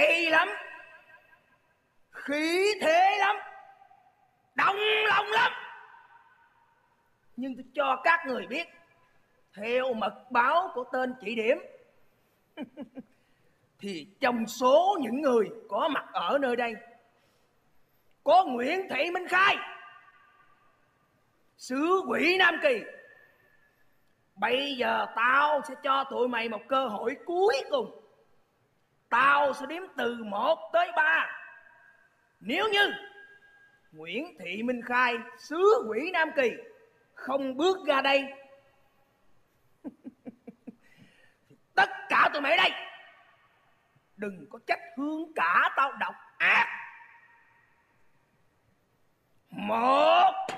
hay lắm, khí thế lắm, động lòng lắm. Nhưng tôi cho các người biết, theo mật báo của tên chỉ điểm, thì trong số những người có mặt ở nơi đây có Nguyễn Thị Minh Khai, xứ quỷ Nam Kỳ. Bây giờ tao sẽ cho tụi mày một cơ hội cuối cùng. Tao sẽ đếm từ 1 tới 3. Nếu như Nguyễn Thị Minh Khai, xứ quỷ Nam Kỳ, không bước ra đây thì tất cả tụi mày ở đây đừng có trách Hương cả tao độc ác. 1